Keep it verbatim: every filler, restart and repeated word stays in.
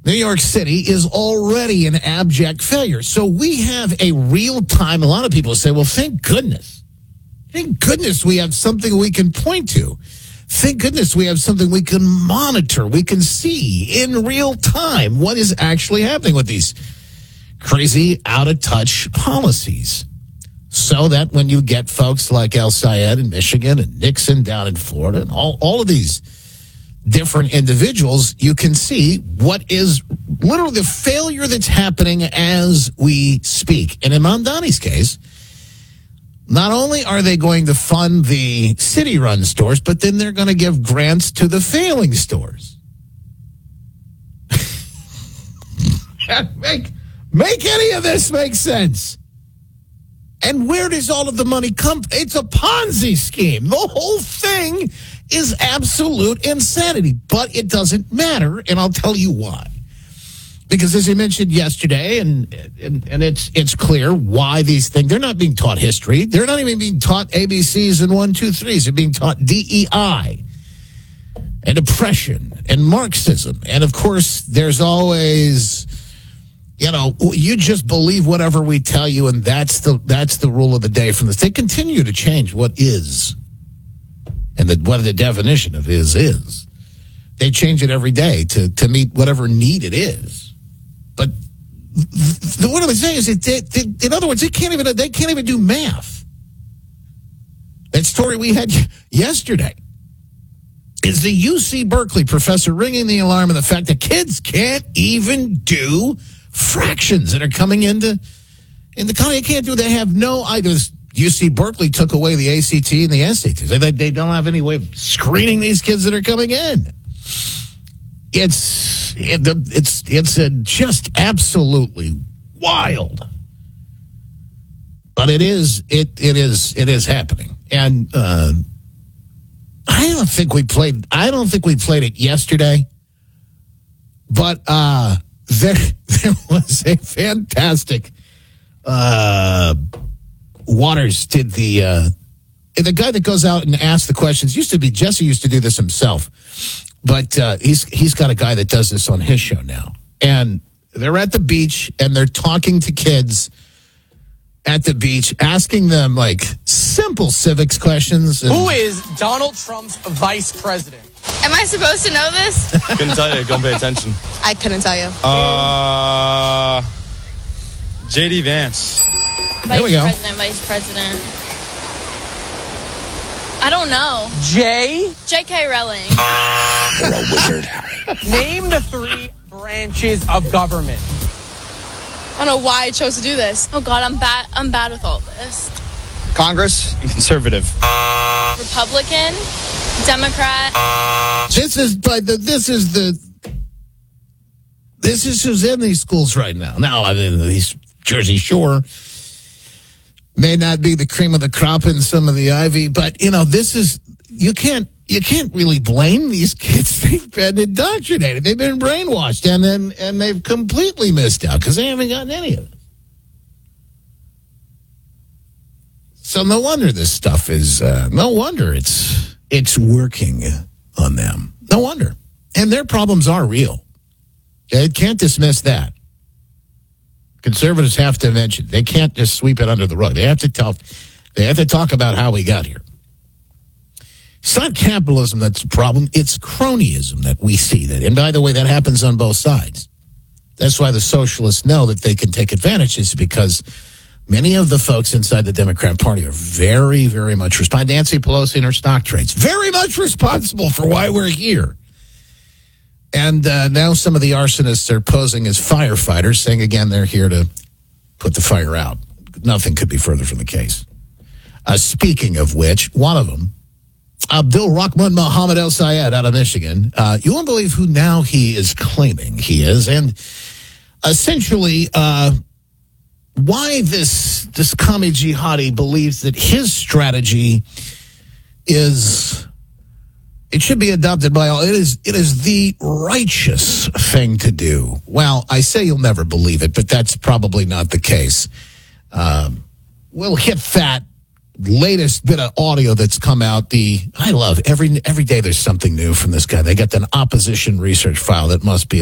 New York City is already an abject failure. So we have a real time. A lot of people say, well, thank goodness. Thank goodness we have something we can point to. Thank goodness we have something we can monitor. We can see in real time what is actually happening with these crazy, out-of-touch policies. So that when you get folks like El Sayed in Michigan and Nixon down in Florida and all, all of these different individuals, you can see what is literally the failure that's happening as we speak. And in Mamdani's case, not only are they going to fund the city-run stores, but then they're going to give grants to the failing stores. make, make any of this make sense? And where does all of the money come from? It's a Ponzi scheme. The whole thing is absolute insanity, but it doesn't matter, and I'll tell you why. Because as I mentioned yesterday, and, and and it's it's clear why these things, they're not being taught history. They're not even being taught A B Cs and one, two, threes. They're being taught D E I and oppression and Marxism. And, of course, there's always, you know, you just believe whatever we tell you, and that's the that's the rule of the day from this. They continue to change what is. And the, what the definition of is is. They change it every day to, to meet whatever need it is. But the, what I'm saying is, that they, they, in other words, they can't even they can't even do math. That story we had yesterday is the U C Berkeley professor ringing the alarm on the fact that kids can't even do fractions that are coming into in the country. They can't do. They have no idea. U C Berkeley took away the A C T and the S A T. They, they don't have any way of screening these kids that are coming in. It's it, it's it's a just absolutely wild, but it is it it is it is happening, and uh, I don't think we played. I don't think we played it yesterday, but uh, there there was a fantastic. Uh, Waters did the uh, the guy that goes out and asks the questions. Used to be Jesse used to do this himself, but uh, he's he's got a guy that does this on his show now. And they're at the beach and they're talking to kids at the beach, asking them like simple civics questions. And, who is Donald Trump's vice president? Am I supposed to know this? Couldn't tell you. Don't pay attention. I couldn't tell you. Uh, J D Vance. Vice There we go. President, Vice President. I don't know. J. J K. Rowling. You're a wizard, Harry. Name the three branches of government. I don't know why I chose to do this. Oh God, I'm bad. I'm bad with all this. Congress and conservative. Republican, Democrat. This is but the, this is the this is who's in these schools right now. Now, I mean, these Jersey Shore may not be the cream of the crop in some of the Ivy, but you know, this is you can't you can't really blame these kids. They've been indoctrinated, they've been brainwashed, and then and they've completely missed out because they haven't gotten any of it. So no wonder this stuff is uh, no wonder it's it's working on them. No wonder, and their problems are real. They can't dismiss that. Conservatives have to mention. They can't just sweep it under the rug. They have to tell. They have to talk about how we got here. It's not capitalism that's the problem. It's cronyism that we see that. And by the way, that happens on both sides. That's why the socialists know that they can take advantage. Is because many of the folks inside the Democrat Party are very, very much responsible. Nancy Pelosi and her stock trades, very much responsible for why we're here. And uh, now some of the arsonists are posing as firefighters, saying again they're here to put the fire out. Nothing could be further from the case. Uh, speaking of which, one of them, Abdul Rahman Mohammed El Sayed out of Michigan, uh, you won't believe who now he is claiming he is. And essentially, uh, why this, this commie jihadi believes that his strategy is... It should be adopted by all. It is it is the righteous thing to do. Well, I say you'll never believe it, but that's probably not the case. Um, we'll hit that latest bit of audio that's come out. The I love every every day there's something new from this guy. They got an opposition research file that must be